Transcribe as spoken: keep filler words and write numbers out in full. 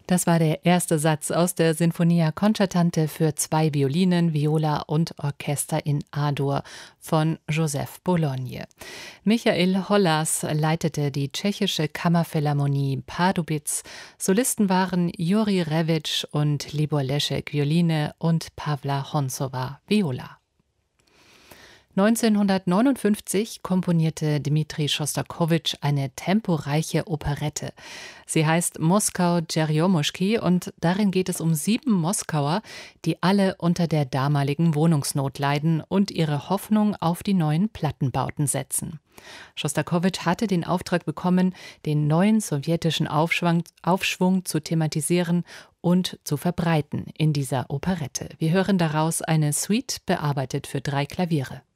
Das war der erste Satz aus der Sinfonia Concertante für zwei Violinen, Viola und Orchester in A-Dur von Joseph Bologne. Michael Hollas leitete die tschechische Kammerphilharmonie Pardubic. Solisten waren Juri Revic und Libor Leszek Violine und Pavla Honzova Viola. neunzehnhundertneunundfünfzig komponierte Dmitri Schostakowitsch eine temporeiche Operette. Sie heißt Moskau Dscherjomuschki und darin geht es um sieben Moskauer, die alle unter der damaligen Wohnungsnot leiden und ihre Hoffnung auf die neuen Plattenbauten setzen. Schostakowitsch hatte den Auftrag bekommen, den neuen sowjetischen Aufschwung, Aufschwung zu thematisieren und zu verbreiten in dieser Operette. Wir hören daraus eine Suite, bearbeitet für drei Klaviere.